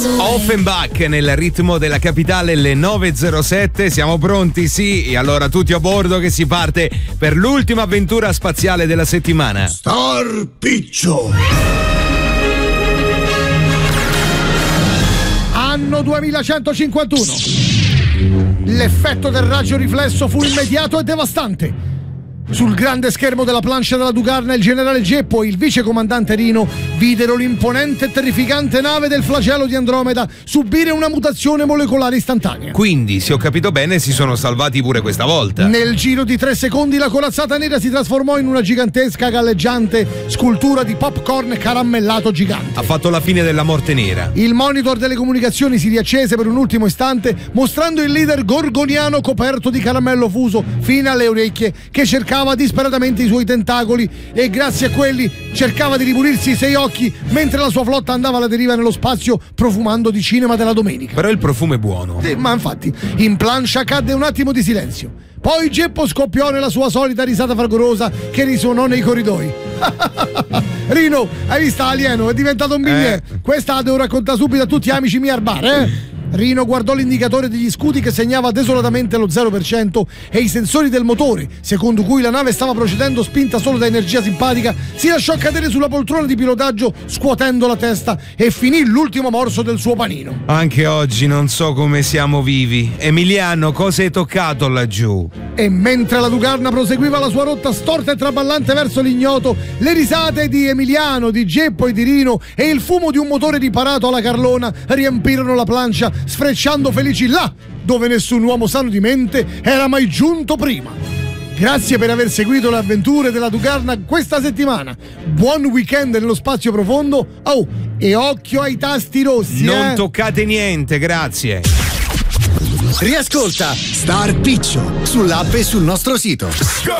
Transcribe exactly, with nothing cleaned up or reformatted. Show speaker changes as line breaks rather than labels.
Offenbach nel ritmo della capitale, le nove e zero sette, siamo pronti? Sì, e allora tutti a bordo che si parte per l'ultima avventura spaziale della settimana.
Star Piccio.
Anno duemilacentocinquantuno. L'effetto del raggio riflesso fu immediato e devastante. Sul grande schermo della plancia della Dugarna il generale Geppo e il vicecomandante Rino videro l'imponente e terrificante nave del flagello di Andromeda subire una mutazione molecolare istantanea.
Quindi, se ho capito bene, si sono salvati pure questa volta.
Nel giro di tre secondi la corazzata nera si trasformò in una gigantesca galleggiante scultura di popcorn caramellato gigante.
Ha fatto la fine della morte nera.
Il monitor delle comunicazioni si riaccese per un ultimo istante, mostrando il leader gorgoniano coperto di caramello fuso fino alle orecchie, che cercava disperatamente i suoi tentacoli e grazie a quelli cercava di ripulirsi i sei occhi mentre la sua flotta andava alla deriva nello spazio profumando di cinema della domenica.
Però il profumo è buono.
Sì, ma infatti in plancia cadde un attimo di silenzio. Poi Geppo scoppiò nella sua solita risata fragorosa che risuonò nei corridoi. Rino, hai visto Alieno? È diventato un biglietto. Eh. Questa la devo raccontare subito a tutti gli amici miei al bar, eh? Rino guardò l'indicatore degli scudi che segnava desolatamente lo zero per cento e i sensori del motore, secondo cui la nave stava procedendo spinta solo da energia simpatica, si lasciò cadere sulla poltrona di pilotaggio scuotendo la testa e finì l'ultimo morso del suo panino.
Anche oggi non so come siamo vivi. Emiliano, cosa hai toccato laggiù?
E mentre la Dugarna proseguiva la sua rotta storta e traballante verso l'ignoto, le risate di Emiliano, di Geppo e di Rino e il fumo di un motore riparato alla Carlona riempirono la plancia, sfrecciando felici là dove nessun uomo sano di mente era mai giunto prima. Grazie per aver seguito le avventure della Dugarna questa settimana. Buon weekend nello spazio profondo. Oh, e occhio ai tasti rossi.
Non
eh?
toccate niente, grazie.
Riascolta Star Piccio sull'app e sul nostro sito.